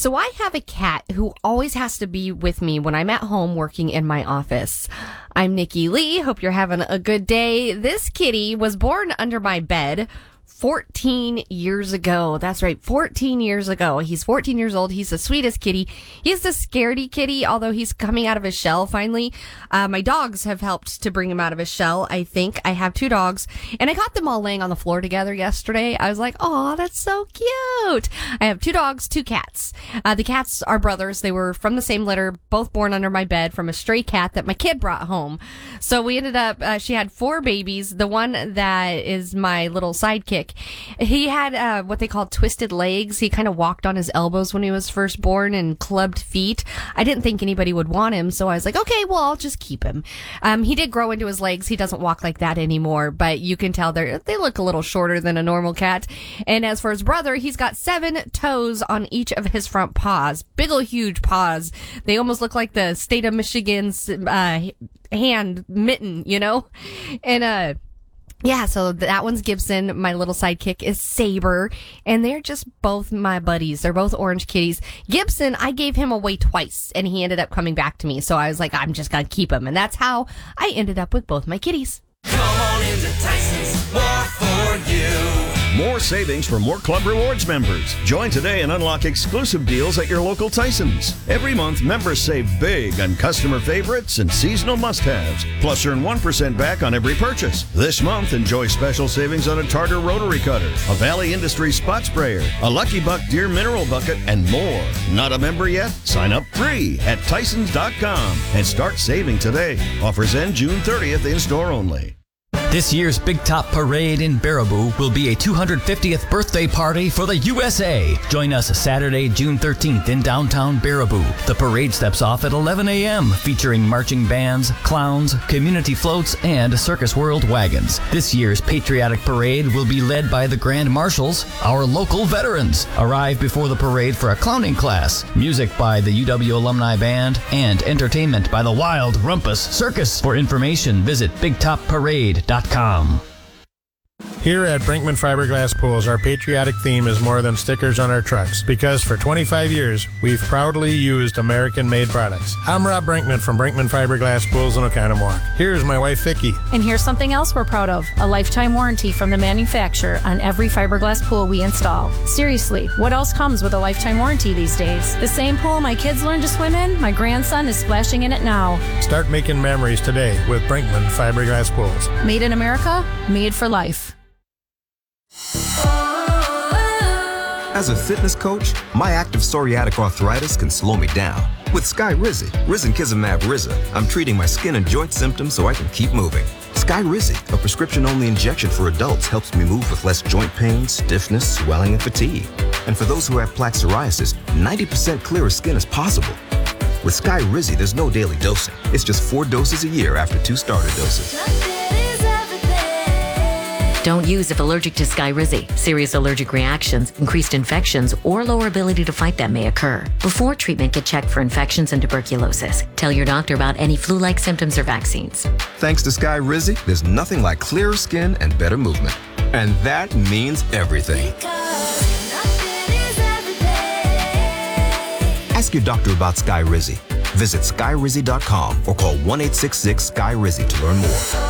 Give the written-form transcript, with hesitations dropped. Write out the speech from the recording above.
So I have a cat who always has to be with me when I'm at home working in my office. I'm Nikki Lee. Hope you're having a good day. This kitty was born under my bed 14 years ago. That's right, 14 years ago. He's 14 years old. He's the sweetest kitty. He's the scaredy kitty, although he's coming out of his shell finally. My dogs have helped to bring him out of his shell, I think. I have 2 dogs, and I got them all laying on the floor together yesterday. I was like, oh, that's so cute. I have 2 dogs, 2 cats. The cats are brothers. They were from the same litter, both born under my bed from a stray cat that my kid brought home. So we ended up, she had 4 babies. The one that is my little sidekick, he had what they call twisted legs. He kind of walked on his elbows when he was first born and clubbed feet. I didn't think anybody would want him, so I was like, okay, well, I'll just keep him. He did grow into his legs. He doesn't walk like that anymore, but you can tell they look a little shorter than a normal cat. And as for his brother, he's got 7 toes on each of his front paws. Big ol' huge paws. They almost look like the state of Michigan's hand mitten, you know? And yeah, so that one's Gibson. My little sidekick is Saber, and they're just both my buddies. They're both orange kitties. Gibson, I gave him away twice, and he ended up coming back to me. So I was like, I'm just going to keep him. And that's how I ended up with both my kitties. Come on into Tyson's, more for you. More savings for more Club Rewards members. Join today and unlock exclusive deals at your local Tyson's. Every month, members save big on customer favorites and seasonal must-haves. Plus, earn 1% back on every purchase. This month, enjoy special savings on a Tartar rotary cutter, a Valley Industries spot sprayer, a Lucky Buck Deer mineral bucket, and more. Not a member yet? Sign up free at Tysons.com and start saving today. Offers end June 30th in-store only. This year's Big Top Parade in Baraboo will be a 250th birthday party for the USA. Join us Saturday, June 13th in downtown Baraboo. The parade steps off at 11 a.m., featuring marching bands, clowns, community floats, and Circus World wagons. This year's patriotic parade will be led by the Grand Marshals, our local veterans. Arrive before the parade for a clowning class, music by the UW Alumni Band, and entertainment by the Wild Rumpus Circus. For information, visit BigTopParade.com. Here at Brinkman Fiberglass Pools, our patriotic theme is more than stickers on our trucks, because for 25 years, we've proudly used American-made products. I'm Rob Brinkman from Brinkman Fiberglass Pools in Oconomowoc. Here's my wife, Vicki. And here's something else we're proud of, a lifetime warranty from the manufacturer on every fiberglass pool we install. Seriously, what else comes with a lifetime warranty these days? The same pool my kids learned to swim in, my grandson is splashing in it now. Start making memories today with Brinkman Fiberglass Pools. Made in America, made for life. As a fitness coach, my active psoriatic arthritis can slow me down. With Skyrizi, Risankizumab Riza, I'm treating my skin and joint symptoms so I can keep moving. Skyrizi, a prescription-only injection for adults, helps me move with less joint pain, stiffness, swelling, and fatigue. And for those who have plaque psoriasis, 90% clearer skin is possible. With Skyrizi, there's no daily dosing. It's just 4 doses a year after 2 starter doses. Don't use if allergic to Skyrizi. Serious allergic reactions, increased infections, or lower ability to fight them may occur. Before treatment, get checked for infections and tuberculosis. Tell your doctor about any flu-like symptoms or vaccines. Thanks to Skyrizi, there's nothing like clearer skin and better movement. And that means everything. Ask your doctor about Skyrizi. Visit Skyrizi.com or call 1-866-SKY-RIZI to learn more.